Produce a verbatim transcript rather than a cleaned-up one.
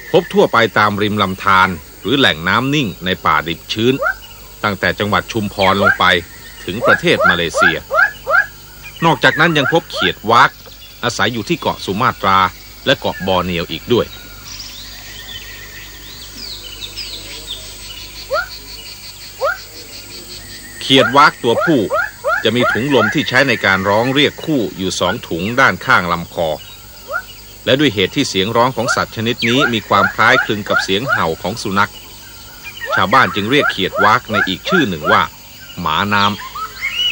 พบทั่วไปตามริมลำธารหรือแหล่งน้ำนิ่งในป่าดิบชื้นตั้งแต่จังหวัดชุมพรลงไปถึงประเทศมาเลเซียนอกจากนั้นยังพบเขียดวากอาศัยอยู่ที่เกาะสุมาตราและเกาะบอร์เนียวอีกด้วยเขียดวากตัวผู้จะมีถุงลมที่ใช้ในการร้องเรียกคู่อยู่สองถุงด้านข้างลำคอและด้วยเหตุที่เสียงร้องของสัตว์ชนิดนี้มีความคล้ายคลึงกับเสียงเห่าของสุนัขชาวบ้านจึงเรียกเขียดวากในอีกชื่อหนึ่งว่าหมาน้ำ